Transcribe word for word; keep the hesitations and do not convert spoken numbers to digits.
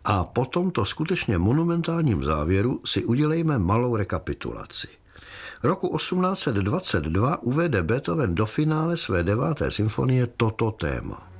A po tomto skutečně monumentálním závěru si udělejme malou rekapitulaci. Roku osmnáct set dvacet dva uvede Beethoven do finále své deváté symfonie toto téma.